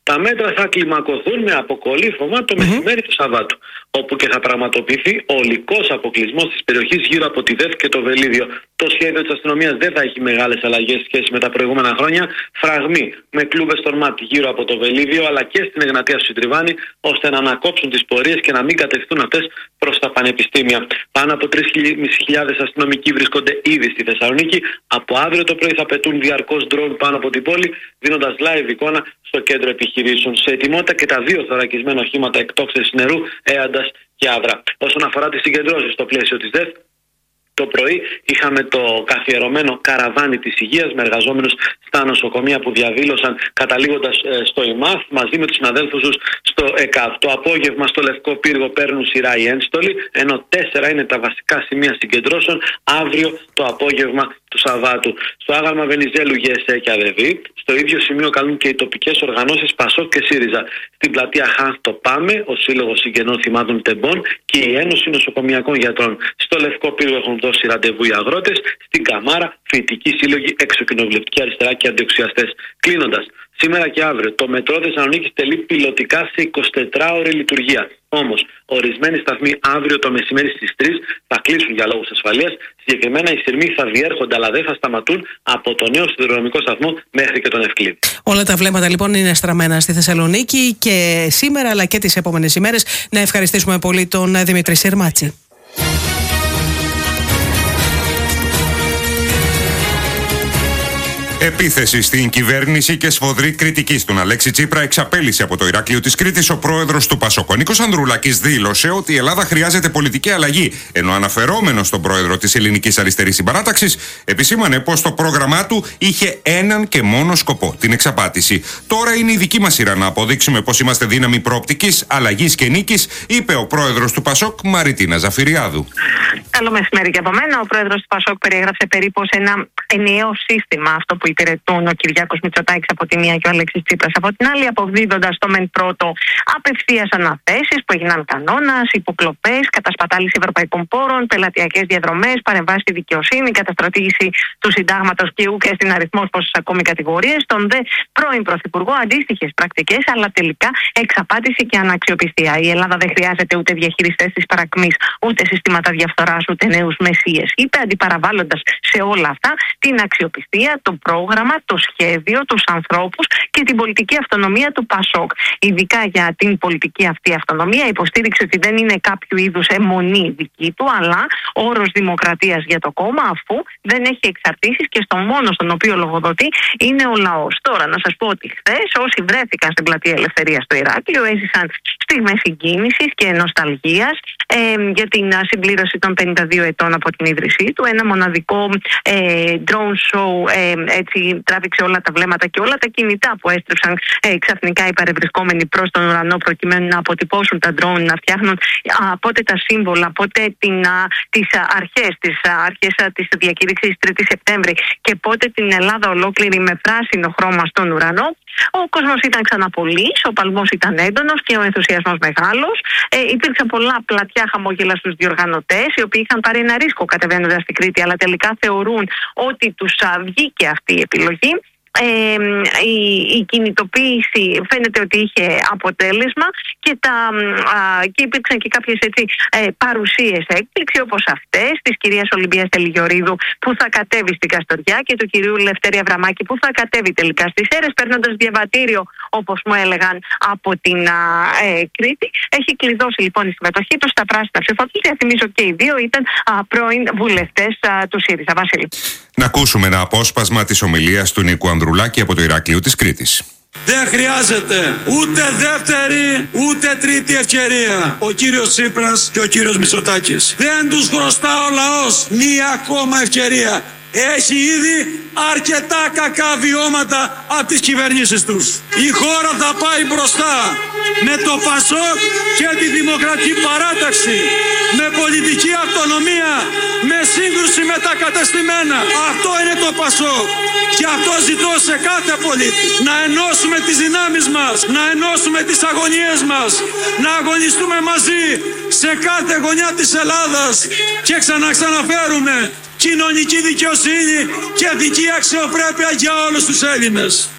Τα μέτρα θα κλιμακωθούν με αποκολύφωμα το μεσημέρι του Σαββάτου, όπου και θα πραγματοποιηθεί ολικός αποκλεισμός της περιοχής γύρω από τη ΔΕΘ και το Βελίδιο. Το σχέδιο της αστυνομίας δεν θα έχει μεγάλες αλλαγές σχέση με τα προηγούμενα χρόνια. Φραγμοί με κλούβες στον μάτι γύρω από το Βελίδιο αλλά και στην Εγνατία στο Τριβάνι, ώστε να ανακόψουν τις πορείες και να μην κατευθυνθούν αυτές προς τα πανεπιστήμια. Πάνω από 3.500 αστυνομικοί βρίσκονται ήδη στη Θεσσαλονίκη. Από αύριο το πρωί θα πετούν διαρκώς ντρόουν πάνω από την πόλη, δίνοντας live εικόνα στο κέντρο επιχειρήσεων. Σε ετοιμότητα και τα 2 θωρακισμένα οχήματα εκτόξευσης νερού, Έαντας και Άβρα. Όσον αφορά τις συγκεντρώσεις στο πλαίσιο της ΔΕΘ, το πρωί είχαμε το καθιερωμένο καραβάνι της υγείας με εργαζόμενους στα νοσοκομεία που διαδήλωσαν καταλήγοντας στο ΙΜΑΘ μαζί με τους συναδέλφους τους στο ΕΚΑΒ. Το απόγευμα στο Λευκό Πύργο παίρνουν σειρά οι ένστολοι, ενώ 4 είναι τα βασικά σημεία συγκεντρώσεων αύριο το απόγευμα του Σαββάτου. Στο άγαλμα Βενιζέλου, ΓΕΣΕ και ΑΔΕΒΗ, στο ίδιο σημείο καλούν και οι τοπικές οργανώσεις ΠΑΣΟΚ και ΣΥΡΙΖΑ. Στην πλατεία Χάνθ το ΠΑΜΕ, ο Σύλλογος Συγγενών Θυμάτων Τεμπών και η Ένωση Νοσοκομιακών Γιατρών. Στο Λευκό Πύργο έχουν δώσει ραντεβού οι αγρότες, στην Καμάρα, φοιτητικοί σύλλογοι, εξωκοινοβουλευτική αριστερά και αντιοξιαστές. Κλείνοντας, σήμερα και αύριο το μετρό Θεσσαλονίκης τελεί πιλωτικά σε 24ωρη λειτουργία. Όμως, ορισμένοι σταθμοί αύριο το μεσημέρι στις 3 θα κλείσουν για λόγους ασφαλείας. Συγκεκριμένα, οι σειρμοί θα διέρχονται αλλά δεν θα σταματούν από το νέο σιδηροδρομικό σταθμό μέχρι και τον Ευκλήδη. Όλα τα βλέμματα λοιπόν είναι στραμμένα στη Θεσσαλονίκη και σήμερα αλλά και τις επόμενες ημέρες. Να ευχαριστήσουμε πολύ τον Δημήτρη Συρμάτση. Επίθεση στην κυβέρνηση και σφοδρή κριτική στον Αλέξη Τσίπρα εξαπέλυσε από το Ηράκλειο της Κρήτης ο πρόεδρος του ΠΑΣΟΚ. Ο Νίκος Ανδρουλάκης δήλωσε ότι η Ελλάδα χρειάζεται πολιτική αλλαγή, ενώ αναφερόμενος στον πρόεδρο της Ελληνικής Αριστερής Συμπαράταξης επισήμανε πως το πρόγραμμά του είχε έναν και μόνο σκοπό, την εξαπάτηση. Τώρα είναι η δική μας σειρά να αποδείξουμε πως είμαστε δύναμη προοπτικής, αλλαγής και νίκης, είπε ο πρόεδρος του ΠΑΣΟΚ, Μαριτίνα Ζαφυριάδου. Καλό μεσημέρι και από μένα. Ο πρόεδρος του ΠΑΣΟΚ περιέγραψε περίπου ένα ενιαίο σύστημα, αυτό που υπηρετούν ο Κυριάκος Μητσοτάκης από τη μία και ο Αλέξης Τσίπρας από την άλλη, αποδίδοντας το μεν πρώτο απευθείας αναθέσεις που έγιναν κανόνας, υποκλοπές, κατασπατάληση ευρωπαϊκών πόρων, πελατειακές διαδρομές, παρεμβάσεις στη δικαιοσύνη, καταστρατήγηση του συντάγματος και ούκ στην αριθμός πόσες ακόμη κατηγορίες. Τον δε πρώην Πρωθυπουργό αντίστοιχες πρακτικές, αλλά τελικά εξαπάτηση και αναξιοπιστία. Η Ελλάδα δεν χρειάζεται ούτε διαχειριστές της παρακμής, ούτε συστήματα διαφθοράς, ούτε νέους μεσίες, είπε, αντιπαραβάλλοντας σε όλα αυτά την αξιοπιστία, το πρόγραμμα, το σχέδιο, τους ανθρώπους και την πολιτική αυτονομία του ΠΑΣΟΚ. Ειδικά για την πολιτική αυτή αυτονομία υποστήριξε ότι δεν είναι κάποιο είδους αιμονή δική του, αλλά όρος δημοκρατίας για το κόμμα, αφού δεν έχει εξαρτήσεις και στο μόνο στον οποίο λογοδοτεί είναι ο λαός. Τώρα να σας πω ότι χθες όσοι βρέθηκαν στην Πλατεία Ελευθερίας στο Ηράκλειο έζησαν στιγμές συγκίνησης και νοσταλγίας για την συμπλήρωση των 52 ετών από την ίδρυσή του. Ένα μοναδικό drone show έτσι τράβηξε όλα τα βλέμματα και όλα τα κινητά που έστρεψαν ξαφνικά οι παρευρισκόμενοι προς τον ουρανό προκειμένου να αποτυπώσουν τα drone, να φτιάχνουν πότε τα σύμβολα, πότε τις αρχές της διακήρυξης 3η Σεπτέμβρη και πότε την Ελλάδα ολόκληρη με πράσινο χρώμα στον ουρανό. Ο κόσμος ήταν ξανά πολύς, ο παλμός ήταν έντονος και ο ενθουσιασμός μεγάλος. Υπήρξαν πολλά πλατιά χαμόγελα στους διοργανωτές, οι οποίοι είχαν πάρει ένα ρίσκο κατεβαίνοντας στην Κρήτη, αλλά τελικά θεωρούν ότι τους βγήκε αυτή η επιλογή. Η κινητοποίηση φαίνεται ότι είχε αποτέλεσμα και υπήρξαν και κάποιες παρουσίες έκπληξη, όπως αυτές της κυρίας Ολυμπίας Τελιγιορίδου που θα κατέβει στην Καστοριά και του κυρίου Λευτέρη Αβραμάκη που θα κατέβει τελικά στις Σέρρες παίρνοντας διαβατήριο, όπως μου έλεγαν, από την Κρήτη. Έχει κλειδώσει λοιπόν η συμμετοχή του στα πράσινα ψηφοδέλτια. Θυμίζω και οι δύο ήταν πρώην βουλευτές του ΣΥΡΙΖΑ. Βασίλη. Να ακούσουμε ένα απόσπασμα της ομιλίας του Νίκου Ανδρουλάκη από το Ηράκλειο της Κρήτης. Δεν χρειάζεται ούτε δεύτερη ούτε τρίτη ευκαιρία ο κύριος Τσίπρας και ο κύριος Μητσοτάκης. Δεν τους χρωστά ο λαός μία ακόμα ευκαιρία. Έχει ήδη αρκετά κακά βιώματα από τις κυβερνήσεις τους. Η χώρα θα πάει μπροστά με το ΠΑΣΟΚ και τη Δημοκρατική Παράταξη, με πολιτική αυτονομία, με σύγκρουση με τα κατεστημένα. Αυτό είναι το ΠΑΣΟΚ και αυτό ζητώ σε κάθε πολίτη. Να ενώσουμε τις δυνάμεις μας, να ενώσουμε τις αγωνίες μας, να αγωνιστούμε μαζί σε κάθε γωνιά της Ελλάδας και ξαναφέρουμε κοινωνική δικαιοσύνη και δική αξιοπρέπεια για όλους τους Έλληνες.